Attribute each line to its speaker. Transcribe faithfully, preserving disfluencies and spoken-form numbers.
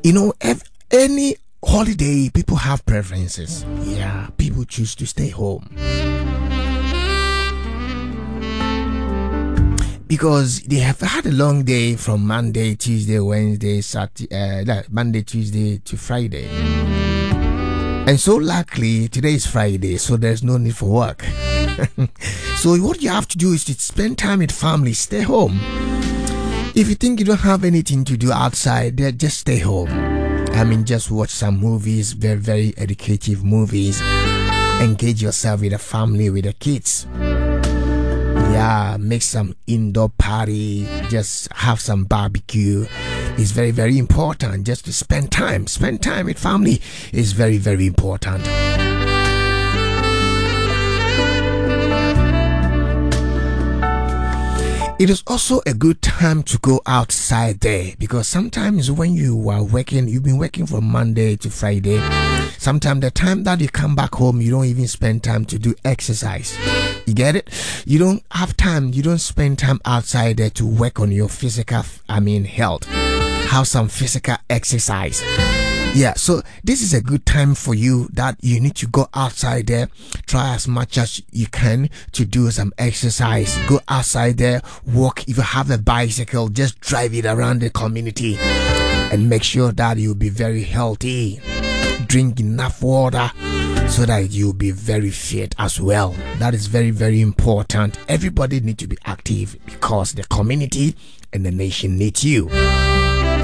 Speaker 1: You know, ev- any holiday, people have preferences. Yeah, people choose to stay home because they have had a long day from Monday, Tuesday, Wednesday, Saturday, uh, Monday, Tuesday to Friday. And so luckily, today is Friday, so there's no need for work. So what you have to do is to spend time with family, stay home. If you think you don't have anything to do outside, then just stay home. I mean, just watch some movies, very, very educative movies. Engage yourself with the family, with the kids. Yeah, make some indoor party, just have some barbecue. It's very, very important just to spend time. Spend time with family is very, very important. It is also a good time to go outside there, because sometimes when you are working, you've been working from Monday to Friday. Sometimes the time that you come back home, you don't even spend time to do exercise. You get it? You don't have time. You don't spend time outside there to work on your physical, I mean, health. Have some physical exercise. Yeah, so this is a good time for you that you need to go outside there. Try as much as you can to do some exercise. Go outside there, walk. If you have a bicycle, just drive it around the community and make sure that you'll be very healthy. Drink enough water so that you'll be very fit as well. That is very, very important. Everybody needs to be active because the community and the nation needs you.